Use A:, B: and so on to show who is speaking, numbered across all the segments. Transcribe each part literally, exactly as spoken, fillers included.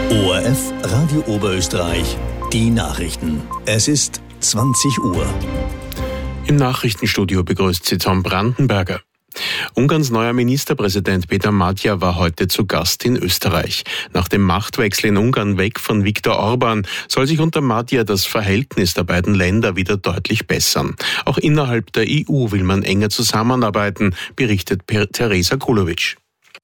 A: O R F Radio Oberösterreich, die Nachrichten. Es ist zwanzig Uhr.
B: Im Nachrichtenstudio begrüßt Sie Tom Brandenberger. Ungarns neuer Ministerpräsident Peter Magyar war heute zu Gast in Österreich. Nach dem Machtwechsel in Ungarn weg von Viktor Orbán soll sich unter Magyar das Verhältnis der beiden Länder wieder deutlich bessern. Auch innerhalb der E U will man enger zusammenarbeiten, berichtet Teresa Kulovic.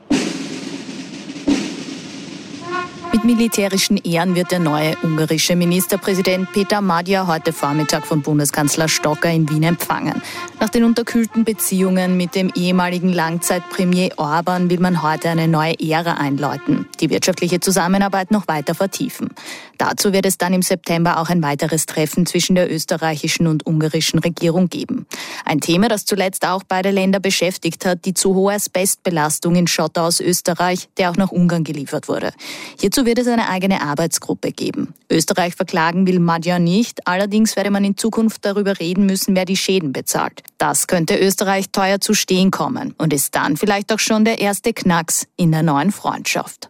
C: Mit militärischen Ehren wird der neue ungarische Ministerpräsident Peter Magyar heute Vormittag von Bundeskanzler Stocker in Wien empfangen. Nach den unterkühlten Beziehungen mit dem ehemaligen Langzeitpremier Orbán will man heute eine neue Ära einläuten, die wirtschaftliche Zusammenarbeit noch weiter vertiefen. Dazu wird es dann im September auch ein weiteres Treffen zwischen der österreichischen und ungarischen Regierung geben. Ein Thema, das zuletzt auch beide Länder beschäftigt hat, die zu hohe Asbestbelastung in Schotter aus Österreich, der auch nach Ungarn geliefert wurde. Hierzu wird es eine eigene Arbeitsgruppe geben. Österreich verklagen will Magyar nicht, allerdings werde man in Zukunft darüber reden müssen, wer die Schäden bezahlt. Das könnte Österreich teuer zu stehen kommen und ist dann vielleicht auch schon der erste Knacks in der neuen Freundschaft.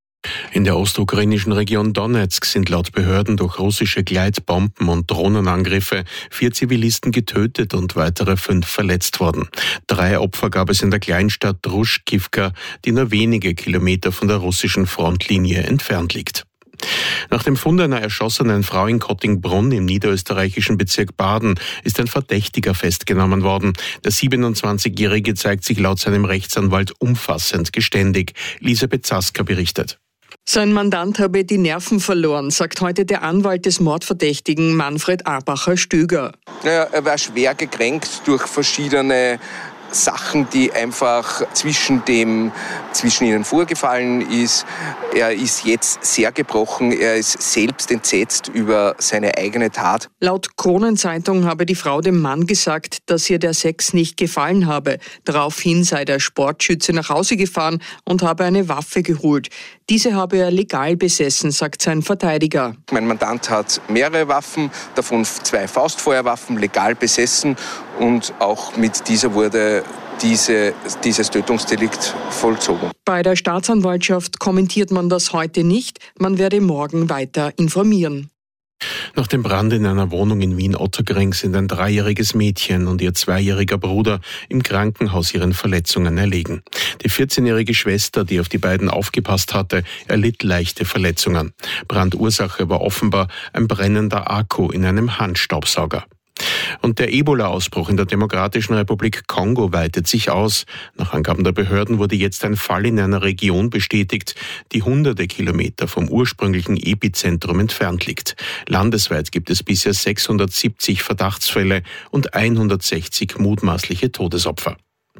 B: In der ostukrainischen Region Donetsk sind laut Behörden durch russische Gleitbomben und Drohnenangriffe vier Zivilisten getötet und weitere fünf verletzt worden. Drei Opfer gab es in der Kleinstadt Druschkivka, die nur wenige Kilometer von der russischen Frontlinie entfernt liegt. Nach dem Fund einer erschossenen Frau in Kottingbrunn im niederösterreichischen Bezirk Baden ist ein Verdächtiger festgenommen worden. Der siebenundzwanzigjährige zeigt sich laut seinem Rechtsanwalt umfassend geständig. Lisa Bezaska berichtet.
D: Sein Mandant habe die Nerven verloren, sagt heute der Anwalt des Mordverdächtigen Manfred Abacher-Stüger.
E: Naja, er war schwer gekränkt durch verschiedene Sachen, die einfach zwischen dem, zwischen ihnen vorgefallen ist. Er ist jetzt sehr gebrochen, er ist selbst entsetzt über seine eigene Tat.
D: Laut Kronenzeitung habe die Frau dem Mann gesagt, dass ihr der Sex nicht gefallen habe. Daraufhin sei der Sportschütze nach Hause gefahren und habe eine Waffe geholt. Diese habe er legal besessen, sagt sein Verteidiger.
E: Mein Mandant hat mehrere Waffen, davon zwei Faustfeuerwaffen, legal besessen und auch mit dieser wurde diese, dieses Tötungsdelikt vollzogen.
D: Bei der Staatsanwaltschaft kommentiert man das heute nicht. Man werde morgen weiter informieren.
B: Nach dem Brand in einer Wohnung in Wien-Otterkring sind ein dreijähriges Mädchen und ihr zweijähriger Bruder im Krankenhaus ihren Verletzungen erlegen. Die vierzehnjährige Schwester, die auf die beiden aufgepasst hatte, erlitt leichte Verletzungen. Brandursache war offenbar ein brennender Akku in einem Handstaubsauger. Und der Ebola-Ausbruch in der Demokratischen Republik Kongo weitet sich aus. Nach Angaben der Behörden wurde jetzt ein Fall in einer Region bestätigt, die hunderte Kilometer vom ursprünglichen Epizentrum entfernt liegt. Landesweit gibt es bisher sechshundertsiebzig Verdachtsfälle und hundertsechzig mutmaßliche Todesopfer.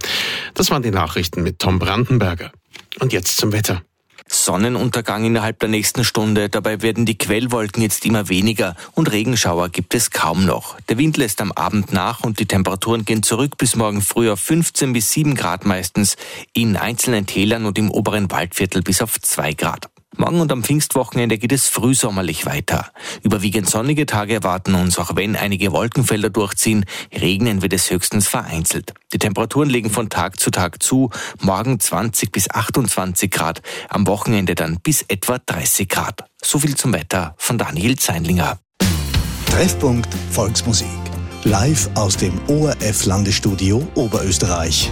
B: Das waren die Nachrichten mit Tom Brandenberger. Und jetzt zum Wetter.
F: Sonnenuntergang innerhalb der nächsten Stunde. Dabei werden die Quellwolken jetzt immer weniger und Regenschauer gibt es kaum noch. Der Wind lässt am Abend nach und die Temperaturen gehen zurück bis morgen früh auf fünfzehn bis sieben Grad meistens, in einzelnen Tälern und im oberen Waldviertel bis auf zwei Grad. Morgen und am Pfingstwochenende geht es frühsommerlich weiter. Überwiegend sonnige Tage erwarten uns, auch wenn einige Wolkenfelder durchziehen. Regnen wird es höchstens vereinzelt. Die Temperaturen legen von Tag zu Tag zu. Morgen zwanzig bis achtundzwanzig Grad, am Wochenende dann bis etwa dreißig Grad. So viel zum Wetter von Daniel Zeinlinger.
A: Treffpunkt Volksmusik. Live aus dem O R F Landesstudio Oberösterreich.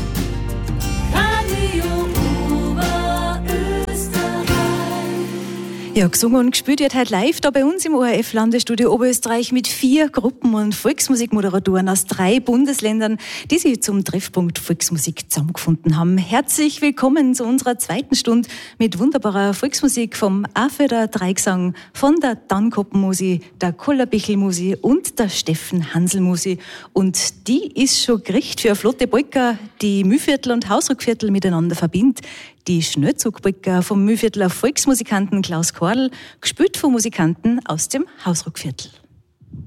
G: Ja, gesungen und gespielt wird heute live da bei uns im O R F Landesstudio Oberösterreich mit vier Gruppen und Volksmusikmoderatoren aus drei Bundesländern, die sich zum Treffpunkt Volksmusik zusammengefunden haben. Herzlich willkommen zu unserer zweiten Stunde mit wunderbarer Volksmusik vom Afeder Dreigesang, von der Dankoppenmusi, der Kollerbichelmusi und der Steffen Hanselmusi. Und die ist schon gericht für eine flotte Polka, die Mühlviertel und Hausruckviertel miteinander verbindet. Die Schnellzugbrücke vom Mühlviertler Volksmusikanten Klaus Kordl, gespielt von Musikanten aus dem Hausruckviertel.